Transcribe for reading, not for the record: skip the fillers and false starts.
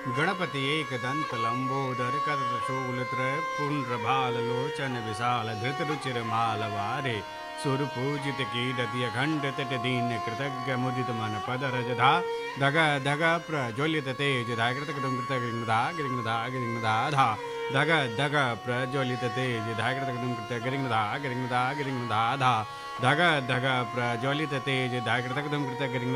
गणपति एकदंत लंबोदर करशूलत्र पुण्ड्रभाललोचन विशाल धृतरुचिर मालवारे सुरपूजित कीरति अखंड तट दीन कृतज्ञ मुदित मन पद रजधा धग धग प्रज्वलित तेज धाकृत कृत गिरिंगधा गिरिंगधा गिरिंगधा धा धग धग प्रज्वलित तेज धाकृत कृत गिरिंगधा गिरिंगधा गिरिंगधा धा धग धग प्रज्वलित तेज धाकृत कृत गिरिंगधा